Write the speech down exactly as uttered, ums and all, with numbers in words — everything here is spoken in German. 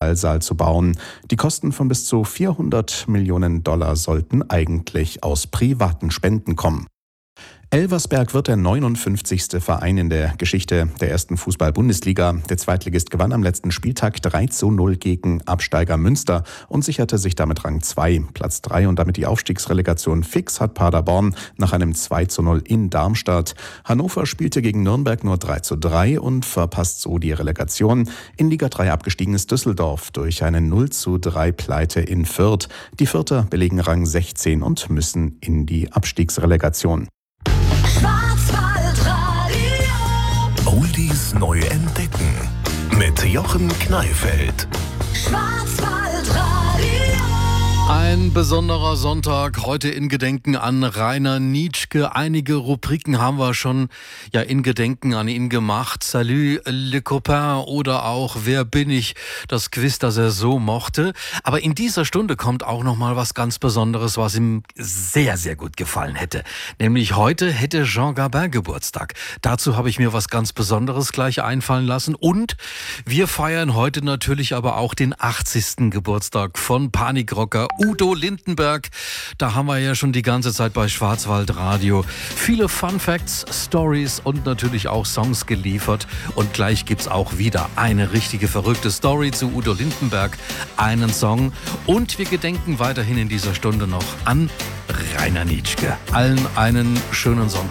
Fußballsaal zu bauen. Die Kosten von bis zu vierhundert Millionen Dollar sollten eigentlich aus privaten Spenden kommen. Elversberg wird der neunundfünfzigste Verein in der Geschichte der ersten Fußball-Bundesliga. Der Zweitligist gewann am letzten Spieltag drei zu null gegen Absteiger Münster und sicherte sich damit Rang zwei. Platz drei und damit die Aufstiegsrelegation fix hat Paderborn nach einem zwei zu null in Darmstadt. Hannover spielte gegen Nürnberg nur drei zu drei und verpasst so die Relegation. In Liga drei abgestiegen ist Düsseldorf durch eine null zu drei Pleite in Fürth. Die Vierter belegen Rang sechzehn und müssen in die Abstiegsrelegation. Oldies neu entdecken mit Jochen Kneifeld. Ein besonderer Sonntag, heute in Gedenken an Rainer Nitschke. Einige Rubriken haben wir schon ja in Gedenken an ihn gemacht. Salut le copain oder auch Wer bin ich? Das Quiz, das er so mochte. Aber in dieser Stunde kommt auch noch mal was ganz Besonderes, was ihm sehr, sehr gut gefallen hätte. Nämlich heute hätte Jean Gabin Geburtstag. Dazu habe ich mir was ganz Besonderes gleich einfallen lassen. Und wir feiern heute natürlich aber auch den achtzigsten Geburtstag von Panikrocker Udo Lindenberg. Da haben wir ja schon die ganze Zeit bei Schwarzwaldradio viele Fun Facts, Stories und natürlich auch Songs geliefert. Und gleich gibt's auch wieder eine richtige verrückte Story zu Udo Lindenberg, einen Song. Und wir gedenken weiterhin in dieser Stunde noch an Rainer Nitschke. Allen einen schönen Sonntag.